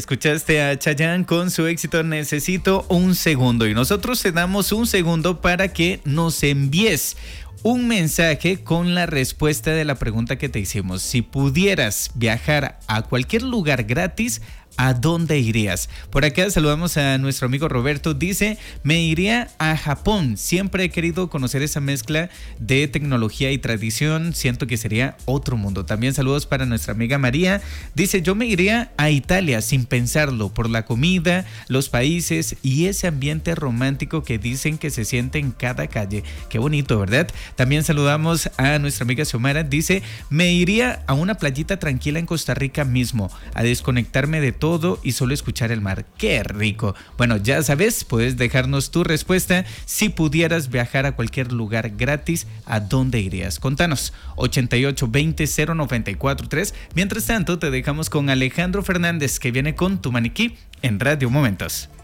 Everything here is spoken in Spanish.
Escuchaste a Chayanne con su éxito Necesito un segundo y nosotros te damos un segundo para que nos envíes un mensaje con la respuesta de la pregunta que te hicimos. Si pudieras viajar a cualquier lugar gratis, ¿a dónde irías? Por acá saludamos a nuestro amigo Roberto. Dice, me iría a Japón. Siempre he querido conocer esa mezcla de tecnología y tradición. Siento que sería otro mundo. También saludos para nuestra amiga María. Dice, yo me iría a Italia sin pensarlo, por la comida, los países y ese ambiente romántico que dicen que se siente en cada calle. Qué bonito, ¿verdad? También saludamos a nuestra amiga Xiomara. Dice, me iría a una playita tranquila en Costa Rica mismo, a desconectarme de todo y solo escuchar el mar. ¡Qué rico! Bueno, ya sabes, puedes dejarnos tu respuesta. Si pudieras viajar a cualquier lugar gratis, ¿a dónde irías? Contanos, 8820-0943. Mientras tanto, te dejamos con Alejandro Fernández, que viene con Tu Maniquí en Radio Momentos.